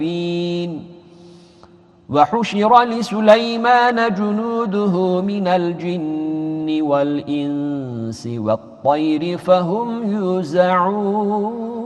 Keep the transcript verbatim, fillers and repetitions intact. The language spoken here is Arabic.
وحشر لسليمان جنوده من الجن والإنس والطير فهم يوزعون